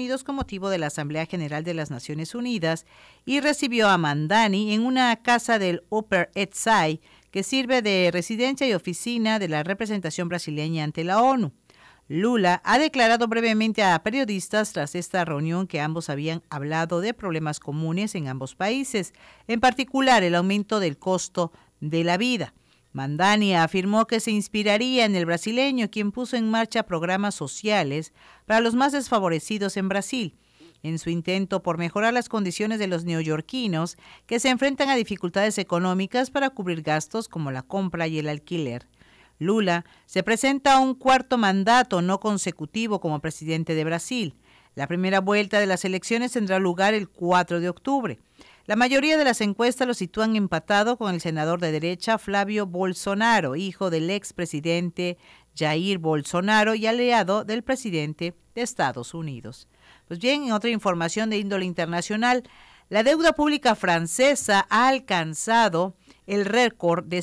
Unidos con motivo de la Asamblea General de las Naciones Unidas y recibió a Mamdani en una casa del Upper East Side que sirve de residencia y oficina de la representación brasileña ante la ONU. Lula ha declarado brevemente a periodistas tras esta reunión que ambos habían hablado de problemas comunes en ambos países, en particular el aumento del costo de la vida. Mamdani afirmó que se inspiraría en el brasileño, quien puso en marcha programas sociales para los más desfavorecidos en Brasil, en su intento por mejorar las condiciones de los neoyorquinos que se enfrentan a dificultades económicas para cubrir gastos como la compra y el alquiler. Lula se presenta a un cuarto mandato no consecutivo como presidente de Brasil. La primera vuelta de las elecciones tendrá lugar el 4 de octubre. La mayoría de las encuestas lo sitúan empatado con el senador de derecha Flávio Bolsonaro, hijo del expresidente Jair Bolsonaro y aliado del presidente de Estados Unidos. Pues bien, en otra información de índole internacional, la deuda pública francesa ha alcanzado el récord de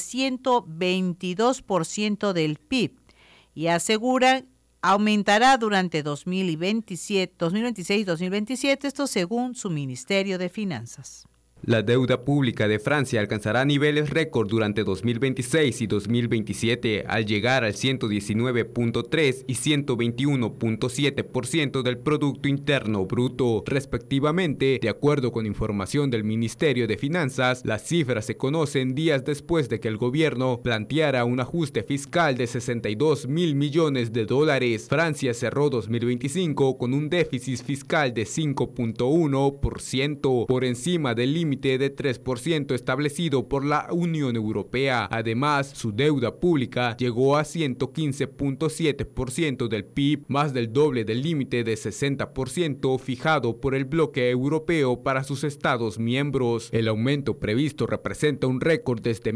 122% del PIB y aseguran aumentará durante 2026 y 2027, esto según su Ministerio de Finanzas. La deuda pública de Francia alcanzará niveles récord durante 2026 y 2027 al llegar al 119.3 y 121.7% del Producto Interno Bruto, respectivamente. De acuerdo con información del Ministerio de Finanzas, las cifras se conocen días después de que el gobierno planteara un ajuste fiscal de 62.000 millones de dólares. Francia cerró 2025 con un déficit fiscal de 5.1%, por encima del límite de 3% establecido por la Unión Europea. Además, su deuda pública llegó a 115.7% del PIB, más del doble del límite de 60% fijado por el bloque europeo para sus estados miembros. El aumento previsto representa un récord desde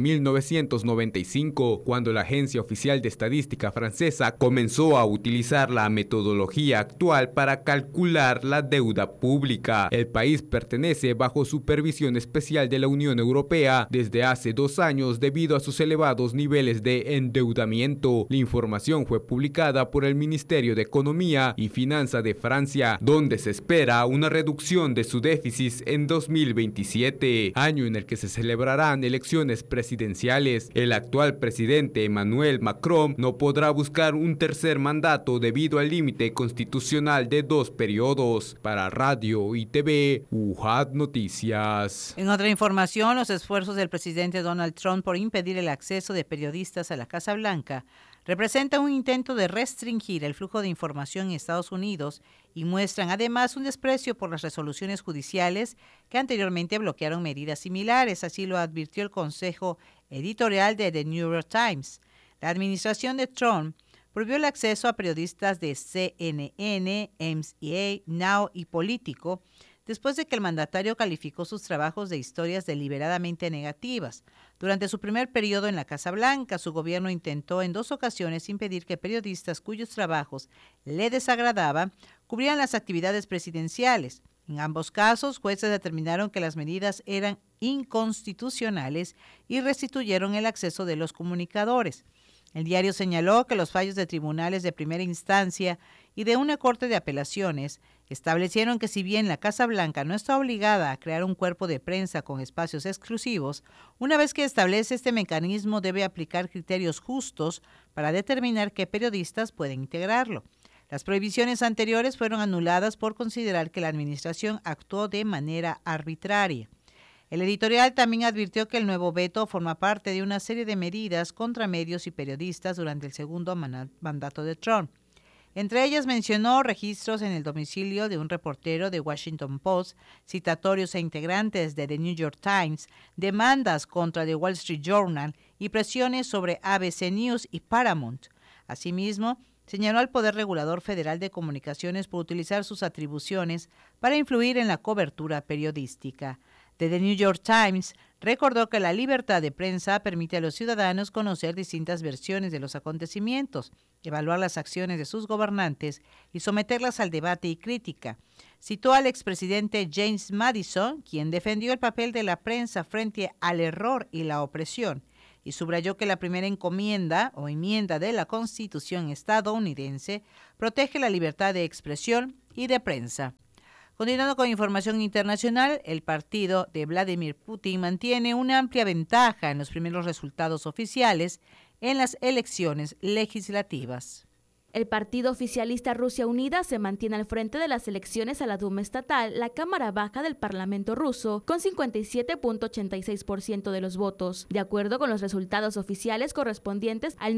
1995, cuando la Agencia Oficial de Estadística francesa comenzó a utilizar la metodología actual para calcular la deuda pública. El país pertenece bajo supervisión especial de la Unión Europea desde hace 2 años debido a sus elevados niveles de endeudamiento. La información fue publicada por el Ministerio de Economía y Finanza de Francia, donde se espera una reducción de su déficit en 2027, año en el que se celebrarán elecciones presidenciales. El actual presidente Emmanuel Macron no podrá buscar un tercer mandato debido al límite constitucional de 2 periodos. Para Radio y TV, UJAT Noticias. En otra información, los esfuerzos del presidente Donald Trump por impedir el acceso de periodistas a la Casa Blanca representan un intento de restringir el flujo de información en Estados Unidos y muestran además un desprecio por las resoluciones judiciales que anteriormente bloquearon medidas similares, así lo advirtió el consejo editorial de The New York Times. La administración de Trump prohibió el acceso a periodistas de CNN, MSA, Now y Político, después de que el mandatario calificó sus trabajos de historias deliberadamente negativas. Durante su primer periodo en la Casa Blanca, su gobierno intentó en 2 ocasiones impedir que periodistas cuyos trabajos le desagradaban cubrieran las actividades presidenciales. En ambos casos, jueces determinaron que las medidas eran inconstitucionales y restituyeron el acceso de los comunicadores. El diario señaló que los fallos de tribunales de primera instancia y de una corte de apelaciones establecieron que si bien la Casa Blanca no está obligada a crear un cuerpo de prensa con espacios exclusivos, una vez que establece este mecanismo debe aplicar criterios justos para determinar qué periodistas pueden integrarlo. Las prohibiciones anteriores fueron anuladas por considerar que la administración actuó de manera arbitraria. El editorial también advirtió que el nuevo veto forma parte de una serie de medidas contra medios y periodistas durante el segundo mandato de Trump. Entre ellas mencionó registros en el domicilio de un reportero de Washington Post, citatorios a integrantes de The New York Times, demandas contra The Wall Street Journal y presiones sobre ABC News y Paramount. Asimismo, señaló al Poder Regulador Federal de Comunicaciones por utilizar sus atribuciones para influir en la cobertura periodística. The New York Times recordó que la libertad de prensa permite a los ciudadanos conocer distintas versiones de los acontecimientos, evaluar las acciones de sus gobernantes y someterlas al debate y crítica. Citó al expresidente James Madison, quien defendió el papel de la prensa frente al error y la opresión, y subrayó que la primera enmienda de la Constitución estadounidense protege la libertad de expresión y de prensa. Continuando con información internacional, el partido de Vladimir Putin mantiene una amplia ventaja en los primeros resultados oficiales en las elecciones legislativas. El partido oficialista Rusia Unida se mantiene al frente de las elecciones a la Duma estatal, la Cámara Baja del Parlamento ruso, con 57.86% de los votos, de acuerdo con los resultados oficiales correspondientes al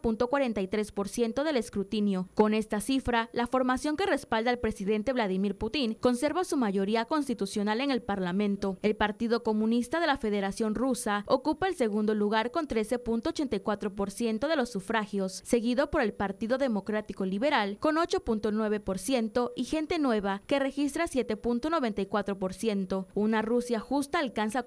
90.43% del escrutinio. Con esta cifra, la formación que respalda al presidente Vladimir Putin conserva su mayoría constitucional en el Parlamento. El Partido Comunista de la Federación Rusa ocupa el segundo lugar con 13.84% de los sufragios, seguido por el Partido Democrático Liberal con 8.9% y Gente Nueva, que registra 7.94%. Una Rusia justa alcanza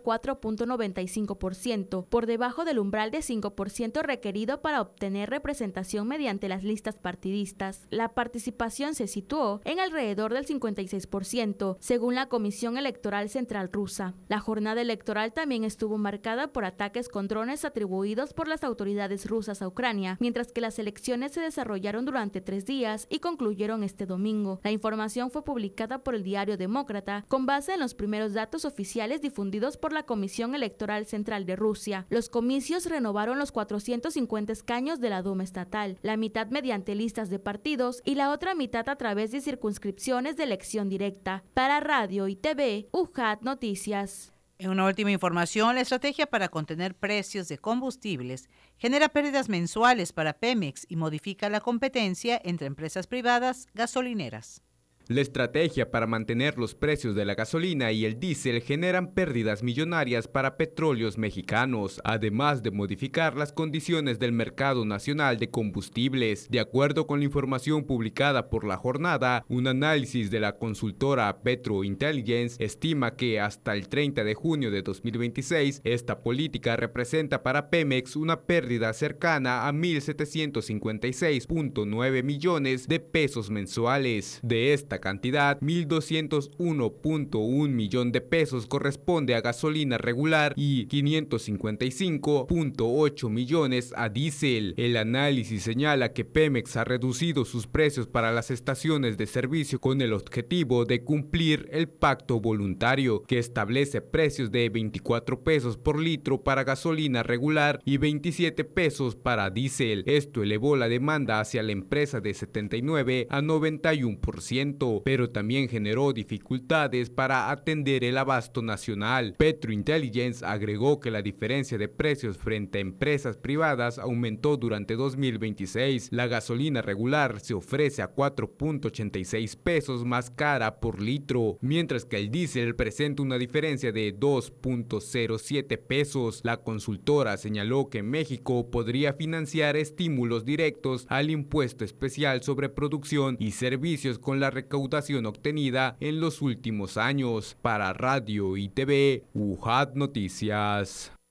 4.95%, por debajo del umbral de 5% requerido para obtener representación mediante las listas partidistas. La participación se situó en alrededor del 56%, según la Comisión Electoral Central Rusa. La jornada electoral también estuvo marcada por ataques con drones atribuidos por las autoridades rusas a Ucrania, mientras que las elecciones se desarrollaron durante 3 días y concluyeron este domingo. La información fue publicada por el diario Demócrata con base en los primeros datos oficiales difundidos por la Comisión Electoral Central de Rusia. Los comicios renovaron los 450 escaños de la Duma estatal, la mitad mediante listas de partidos y la otra mitad a través de circunscripciones de elección directa. Para Radio y TV, UJAT Noticias. En una última información, la estrategia para contener precios de combustibles genera pérdidas mensuales para Pemex y modifica la competencia entre empresas privadas gasolineras. La estrategia para mantener los precios de la gasolina y el diésel generan pérdidas millonarias para petróleos mexicanos, además de modificar las condiciones del mercado nacional de combustibles. De acuerdo con la información publicada por La Jornada, un análisis de la consultora Petro Intelligence estima que hasta el 30 de junio de 2026, esta política representa para Pemex una pérdida cercana a 1.756.9 millones de pesos mensuales. De esta cantidad, 1.201.1 millón de pesos corresponde a gasolina regular y 555.8 millones a diésel. El análisis señala que Pemex ha reducido sus precios para las estaciones de servicio con el objetivo de cumplir el pacto voluntario, que establece precios de 24 pesos por litro para gasolina regular y 27 pesos para diésel. Esto elevó la demanda hacia la empresa de 79 a 91%. Pero también generó dificultades para atender el abasto nacional. Petro Intelligence agregó que la diferencia de precios frente a empresas privadas aumentó durante 2026. La gasolina regular se ofrece a 4.86 pesos más cara por litro, mientras que el diésel presenta una diferencia de 2.07 pesos. La consultora señaló que México podría financiar estímulos directos al impuesto especial sobre producción y servicios con la recaudación obtenida en los últimos años. Para Radio y TV, UJAT Noticias.